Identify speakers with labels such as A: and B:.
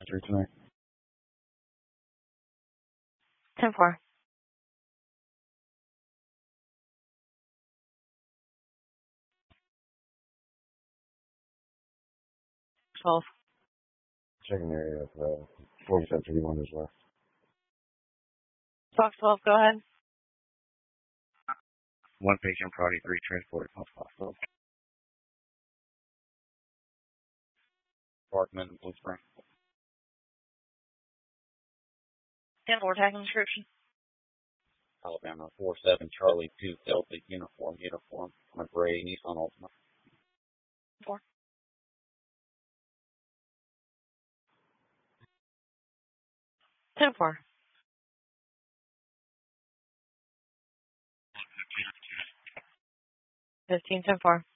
A: 3 tonight.
B: 10-4. 12.
A: Checking area of 4731 as well.
B: Fox 12, go ahead.
A: 1 patient, priority 3, transported to hospital. Parkman, Blue Spring.
B: 10-4, tagging description.
A: Alabama 47 Charlie 2 Delta uniform on a gray Nissan Altima.
B: 4. 10-4. 15, 10-4.